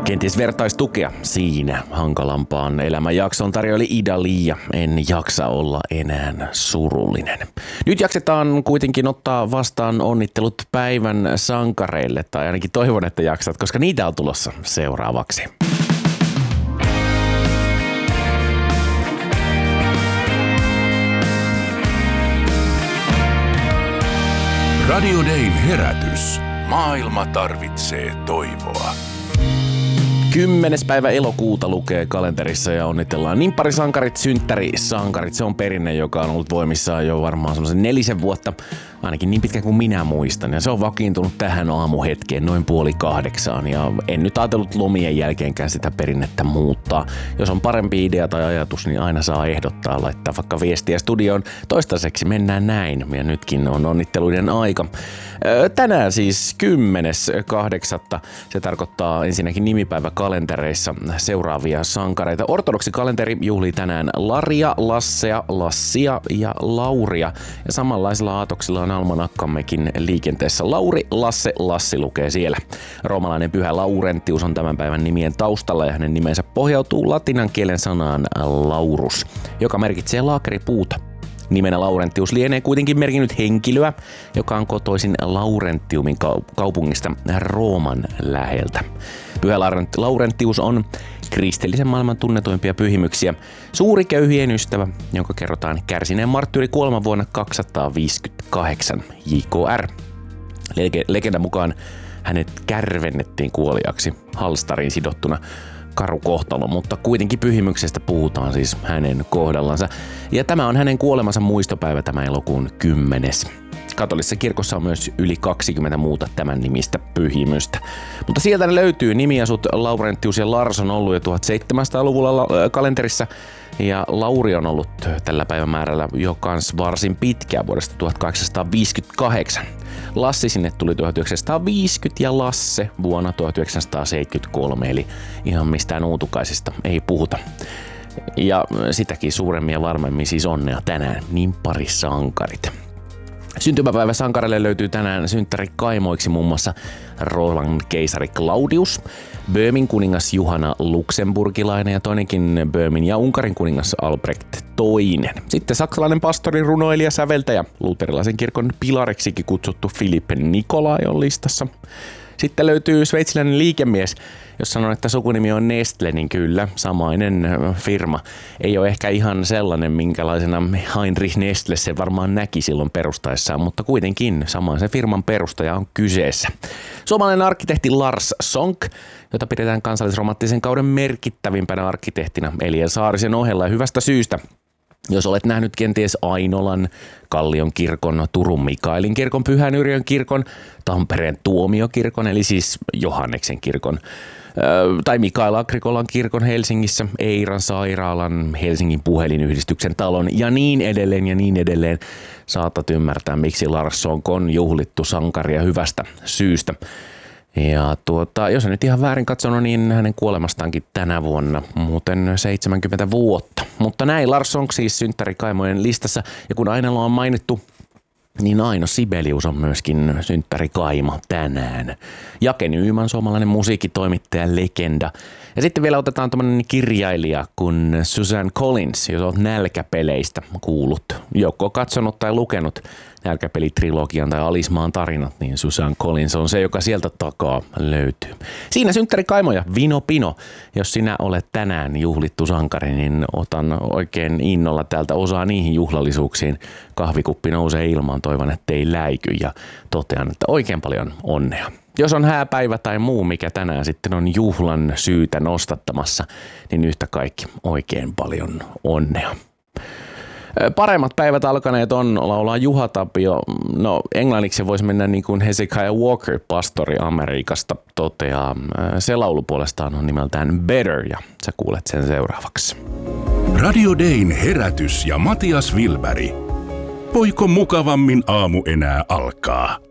Kenties vertaistukea siinä hankalampaan elämänjakson tarjoili Ida Lia. En jaksa olla enää surullinen. Nyt jaksetaan kuitenkin ottaa vastaan onnittelut päivän sankareille, tai ainakin toivon, että jaksat, koska niitä on tulossa seuraavaksi. Radio Dayn herätys. Maailma tarvitsee toivoa. 10. päivä elokuuta lukee kalenterissa ja onnitellaan nimpparisankarit, synttärisankarit. Se on perinne, joka on ollut voimissaan jo varmaan semmoisen 4 vuotta, ainakin niin pitkä kuin minä muistan. Ja se on vakiintunut tähän aamuhetkeen noin 7:30 ja en nyt ajatellut lomien jälkeenkään sitä perinnettä muuttaa. Jos on parempi idea tai ajatus, niin aina saa ehdottaa, laittaa vaikka viestiä studioon. Toistaiseksi mennään näin ja nytkin on onnitteluiden aika. Tänään siis 10.8. Se tarkoittaa ensinnäkin nimipäiväkalentereissa seuraavia sankareita. Ortodoksikalenteri juhlii tänään Laria, Lassea, Lassia ja Lauria. Ja samanlaisilla aatoksilla on almanakkammekin liikenteessä. Lauri, Lasse, Lassi lukee siellä. Roomalainen pyhä Laurentius on tämän päivän nimien taustalla ja hänen nimensä pohjautuu latinan kielen sanaan laurus, joka merkitsee laakeripuuta. Nimenä Laurentius lienee kuitenkin merkinnyt henkilöä, joka on kotoisin Laurentiumin kaupungista Rooman läheltä. Pyhä Laurentius on kristillisen maailman tunnetuimpia pyhimyksiä. Suuri köyhien ystävä, jonka kerrotaan kärsineen marttyyrikuoleman vuonna 258 JKR. Legendan mukaan hänet kärvennettiin kuoliaksi halstariin sidottuna. Karu kohtalo, mutta kuitenkin pyhimyksestä puhutaan siis hänen kohdallansa. Ja tämä on hänen kuolemansa muistopäivä tämä elokuun 10. Katolisessa kirkossa on myös yli 20 muuta tämän nimistä pyhimystä. Mutta sieltä ne löytyy. Nimiasut Laurentius ja Lars on ollut jo 1700-luvulla kalenterissa. Ja Lauri on ollut tällä päivämäärällä jo kans varsin pitkään vuodesta 1858. Lassi sinne tuli 1950 ja Lasse vuonna 1973, eli ihan mistään uutukaisista ei puhuta. Ja sitäkin suuremmin ja varmemmin siis onnea tänään nimpparisankarit. Syntymäpäiväsankarille löytyy tänään synttärikaimoiksi muun muassa Roman keisari Claudius, Böömin kuningas Juhana Luxemburgilainen ja toinenkin Böömin ja Unkarin kuningas Albrecht II. Sitten saksalainen pastori, runoilija, säveltäjä, luterilaisen kirkon pilariksikin kutsuttu Philippe Nicolai on listassa. Sitten löytyy sveitsiläinen liikemies. Jos sanon, että sukunimi on Nestle, niin kyllä, samainen firma. Ei ole ehkä ihan sellainen, minkälaisena Heinrich Nestle se varmaan näki silloin perustaessaan, mutta kuitenkin samaisen firman perustaja on kyseessä. Suomalainen arkkitehti Lars Sonck, jota pidetään kansallisromanttisen kauden merkittävimpänä arkkitehtina Eliel Saarisen ohella ja hyvästä syystä. Jos olet nähnyt kenties Ainolan, Kallion kirkon, Turun Mikaelin kirkon, Pyhän Yrjön kirkon, Tampereen Tuomiokirkon, eli siis Johanneksen kirkon, tai Mikael Agrikolan kirkon Helsingissä, Eiran sairaalan, Helsingin puhelinyhdistyksen talon ja niin edelleen, saatat ymmärtää, miksi Lars Sonck on juhlittu sankaria hyvästä syystä. Ja jos en nyt ihan väärin katsonut, niin hänen kuolemastaankin tänä vuonna muuten 70 vuotta. Mutta näin Lars Sonck siis synttärikaimojen listassa. Ja kun Ainalla on mainittu, niin Aino Sibelius on myöskin synttärikaima tänään. Jake Nyman, suomalainen musiikkitoimittaja, legenda. Ja sitten vielä otetaan tämmöinen kirjailija kuin Suzanne Collins, jos olet nälkäpeleistä kuullut. Joko katsonut tai lukenut nälkäpelitrilogian tai Alismaan tarinat, niin Suzanne Collins on se, joka sieltä takaa löytyy. Siinä synttärikaimoja, Vino Pino. Jos sinä olet tänään juhlittu sankari, niin otan oikein innolla täältä osaa niihin juhlallisuuksiin. Kahvikuppi nousee ilmaan, toivon ettei läiky ja totean, että oikein paljon onnea. Jos on hääpäivä tai muu, mikä tänään sitten on juhlan syytä nostattamassa, niin yhtä kaikki oikein paljon onnea. Paremmat päivät alkaneet on, laulaa Juha Tapio. No englanniksi voisi mennä niin kuin Hezekiah Walker, pastori Amerikasta, toteaa. Se laulu puolestaan on nimeltään Better ja sä kuulet sen seuraavaksi. Radio Dayn herätys ja Matias Wilberg. Voiko mukavammin aamu enää alkaa?